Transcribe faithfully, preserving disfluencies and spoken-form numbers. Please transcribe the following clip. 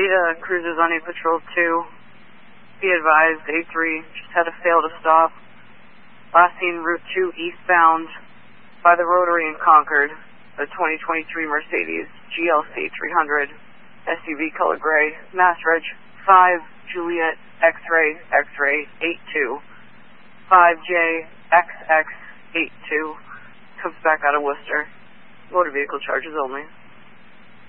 Data, cruisers on A Patrol two. Be advised, A three just had a fail to stop. Last seen Route two eastbound by the Rotary in Concord. A twenty twenty-three Mercedes G L C three hundred. S U V color gray. Mass Reg five Juliet X-ray X-ray eight two. five J X X eight two. Comes back out of Worcester. Motor vehicle charges only.